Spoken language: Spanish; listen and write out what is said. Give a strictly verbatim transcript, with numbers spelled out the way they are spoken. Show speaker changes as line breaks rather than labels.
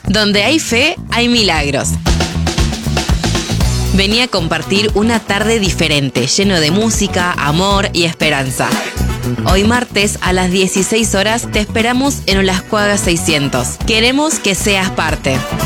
Donde hay fe, hay milagros. Vení a compartir una tarde diferente, lleno de música, amor y esperanza. Hoy martes a las dieciséis horas te esperamos en Olascuaga seiscientos. Queremos que seas parte.